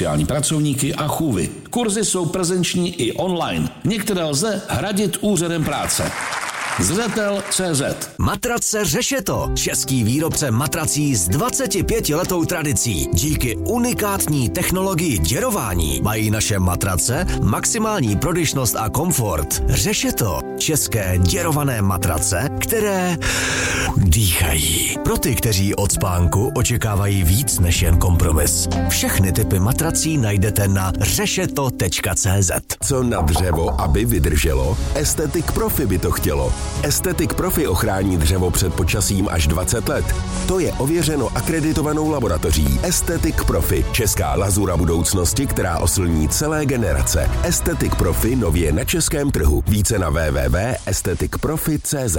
sociální pracovníky a chůvy. Kurzy jsou prezenční i online. Některé lze hradit úřadem práce. Zřetel.cz. Matrace Řešeto. Český výrobce matrací s 25letou tradicí. Díky unikátní technologii děrování mají naše matrace maximální prodyšnost a komfort. Řešeto. České děrované matrace, které dýchají. Pro ty, kteří od spánku očekávají víc než jen kompromis. Všechny typy matrací najdete na řešeto.cz. Co na dřevo, aby vydrželo? Aesthetic Profi by to chtělo. Aesthetic Profi ochrání dřevo před počasím až 20 let. To je ověřeno akreditovanou laboratoří Aesthetic Profi, česká lazura budoucnosti, která oslní celé generace. Aesthetic Profi nově na českém trhu. Více na www.aestheticprofi.cz.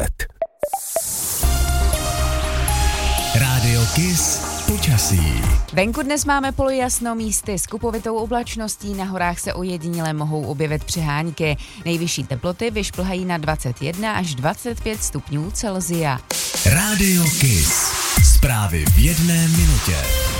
Rádio Kiss počasí. Venku dnes máme polojasno, místy s kupovitou oblačností, na horách se ojediněle mohou objevit přehánky. Nejvyšší teploty vyšplhají na 21 až 25 stupňů Celsia. Rádio Kiss. Zprávy v 1 minutě.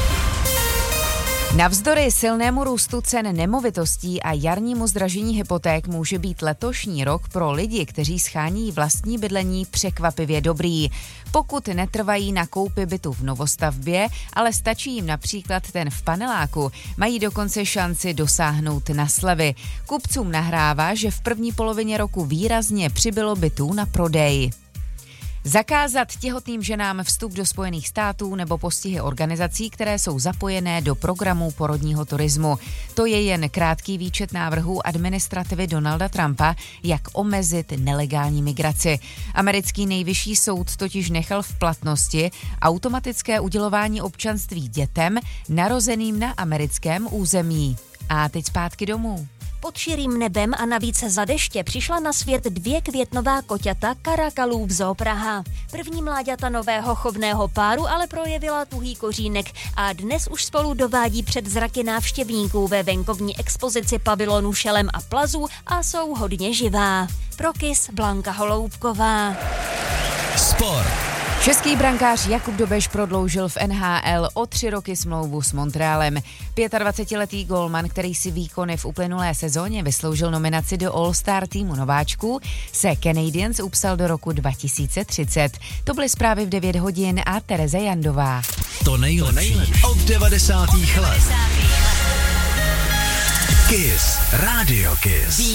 Navzdory silnému růstu cen nemovitostí a jarnímu zdražení hypoték může být letošní rok pro lidi, kteří schání vlastní bydlení, překvapivě dobrý. Pokud netrvají na koupi bytu v novostavbě, ale stačí jim například ten v paneláku, mají dokonce šanci dosáhnout na slevy. Kupcům nahrává, že v první polovině roku výrazně přibylo bytů na prodej. Zakázat těhotným ženám vstup do Spojených států nebo postihy organizací, které jsou zapojené do programu porodního turismu. To je jen krátký výčet návrhů administrativy Donalda Trumpa, jak omezit nelegální migraci. Americký nejvyšší soud totiž nechal v platnosti automatické udělování občanství dětem narozeným na americkém území. A teď zpátky domů. Pod širým nebem a navíc za deště přišla na svět 2 květnová koťata Karakalů v Zoo Praha. První mláďata nového chovného páru ale projevila tuhý kořínek a dnes už spolu dovádí před zraky návštěvníků ve venkovní expozici pavilonu Šelem a plazů a jsou hodně živá. Pro Kiss Blanka Holoubková. Sport. Český brankář Jakub Dobeš prodloužil v NHL o 3 roky smlouvu s Montrealem. 25letý gólman, který si výkony v uplynulé sezóně vysloužil nominaci do All-Star týmu nováčků, se Canadiens upsal do roku 2030. To byly zprávy v 9 hodin a Tereza Jandová. To nejlepší od 90. let. Kiss. Rádio Kiss.